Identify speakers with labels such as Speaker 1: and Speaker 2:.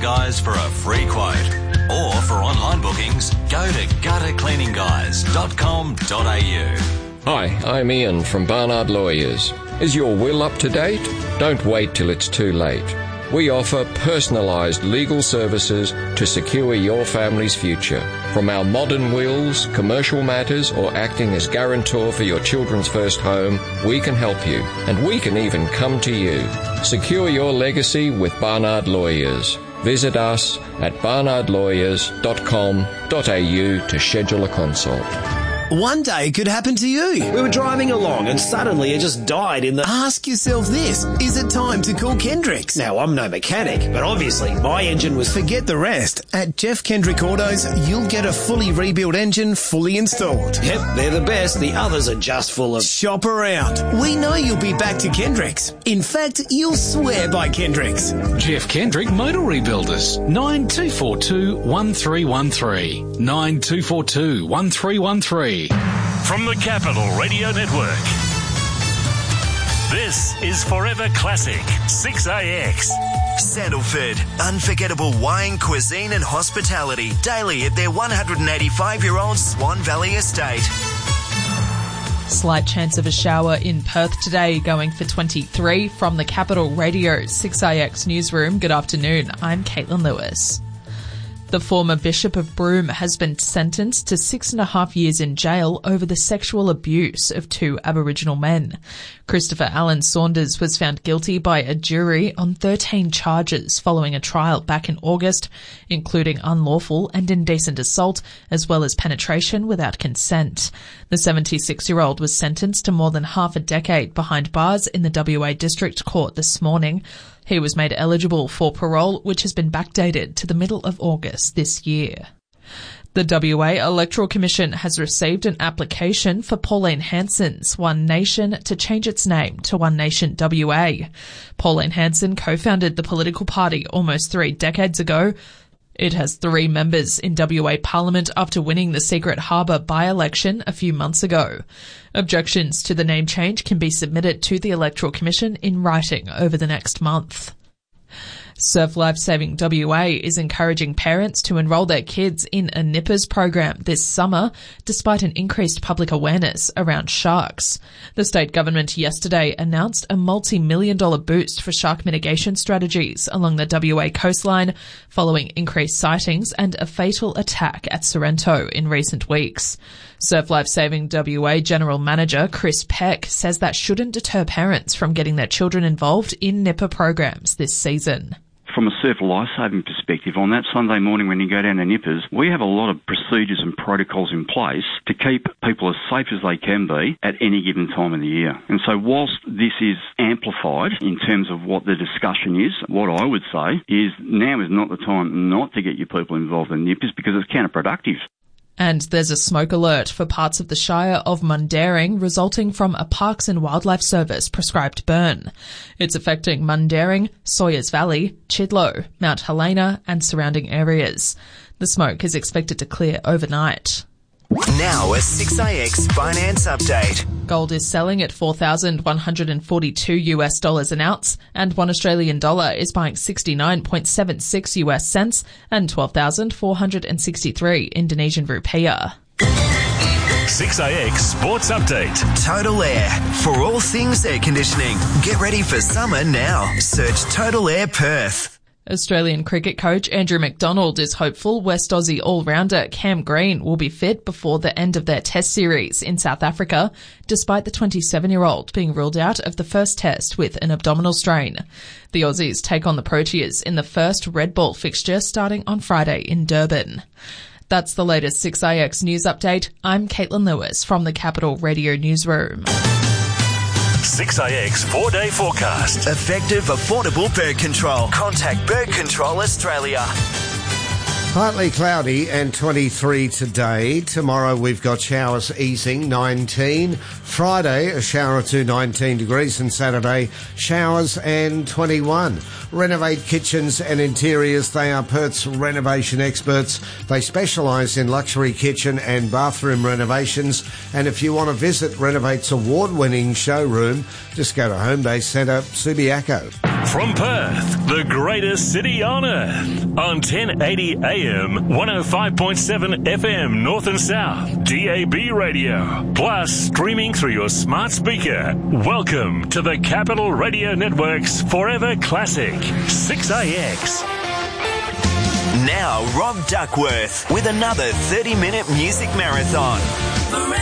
Speaker 1: Guys for a free quote. Or for online bookings, go to guttercleaningguys.com.au.
Speaker 2: Hi, I'm Ian from Barnard Lawyers. Is your will up to date? Don't wait till it's too late. We offer personalised legal services to secure your family's future. From our modern wills, commercial matters, or acting as guarantor for your children's first home, we can help you. And we can even come to you. Secure your legacy with Barnard Lawyers. Visit us at barnardlawyers.com.au to schedule a consult.
Speaker 3: One day could happen to you. We were driving along and suddenly it just died in the... Ask yourself this, is it time to call Kendricks? Now, I'm no mechanic, but obviously my engine was... Forget the rest. At Jeff Kendrick Autos, you'll get a fully rebuilt engine fully installed. Yep, they're the best. The others are just full of... Shop around. We know you'll be back to Kendricks. In fact, you'll swear by Kendricks.
Speaker 4: Jeff Kendrick Motor Rebuilders. 9242 1313. 9242 1313.
Speaker 5: From the Capital Radio Network, this is Forever Classic 6AX.
Speaker 6: Sandalford, unforgettable wine, cuisine and hospitality daily at their 185-year-old Swan Valley estate.
Speaker 7: Slight chance of a shower in Perth today, going for 23. From the Capital Radio 6AX newsroom, good afternoon. I'm Caitlin Lewis. The former Bishop of Broome has been sentenced to 6.5 years in jail over the sexual abuse of 2 Aboriginal men. Christopher Allen Saunders was found guilty by a jury on 13 charges following a trial back in August, including unlawful and indecent assault, as well as penetration without consent. The 76-year-old was sentenced to more than half a decade behind bars in the WA District Court this morning. He was made eligible for parole, which has been backdated to the middle of August this year. The WA Electoral Commission has received an application for Pauline Hanson's One Nation to change its name to One Nation WA. Pauline Hanson co-founded the political party almost 3 decades ago. It has 3 members in WA Parliament after winning the Secret Harbour by-election a few months ago. Objections to the name change can be submitted to the Electoral Commission in writing over the next month. Surf Life Saving WA is encouraging parents to enrol their kids in a NIPPERS program this summer, despite an increased public awareness around sharks. The state government yesterday announced a multi-million-dollar boost for shark mitigation strategies along the WA coastline, following increased sightings and a fatal attack at Sorrento in recent weeks. Surf Life Saving WA General Manager Chris Peck says that shouldn't deter parents from getting their children involved in NIPPER programs this season.
Speaker 8: From a surf life-saving perspective, on that Sunday morning when you go down to Nippers, we have a lot of procedures and protocols in place to keep people as safe as they can be at any given time of the year. And so whilst this is amplified in terms of what the discussion is, what I would say is now is not the time not to get your people involved in Nippers because it's counterproductive.
Speaker 7: And there's a smoke alert for parts of the Shire of Mundaring resulting from a Parks and Wildlife Service prescribed burn. It's affecting Mundaring, Sawyers Valley, Chidlow, Mount Helena and surrounding areas. The smoke is expected to clear overnight.
Speaker 6: Now a 6AX finance update.
Speaker 7: Gold is selling at $4,142 an ounce, and 1 Australian dollar is buying 69.76 US cents and 12,463 Indonesian rupiah.
Speaker 5: 6AX Sports Update.
Speaker 6: Total Air. For all things air conditioning. Get ready for summer now. Search Total Air Perth.
Speaker 7: Australian cricket coach Andrew McDonald is hopeful West Aussie all-rounder Cam Green will be fit before the end of their test series in South Africa, despite the 27-year-old being ruled out of the first test with an abdominal strain. The Aussies take on the Proteas in the first Red Ball fixture starting on Friday in Durban. That's the latest 6AX news update. I'm Caitlin Lewis from the Capital Radio Newsroom.
Speaker 5: 6AX 4-day forecast.
Speaker 6: Effective, affordable bird control. Contact Bird Control Australia.
Speaker 9: Partly cloudy and 23 today. Tomorrow we've got showers easing, 19. Friday, a shower or two, 19 degrees. And Saturday, showers and 21. Renovate Kitchens and Interiors. They are Perth's renovation experts. They specialise in luxury kitchen and bathroom renovations. And if you want to visit Renovate's award-winning showroom, just go to Homebase Centre, Subiaco.
Speaker 5: From Perth, the greatest city on earth. On 1080 AM, 105.7 FM North and South, DAB radio. Plus, streaming through your smart speaker. Welcome to the Capital Radio Network's Forever Classic, 6AX.
Speaker 6: Now, Rob Duckworth with another 30-minute music marathon.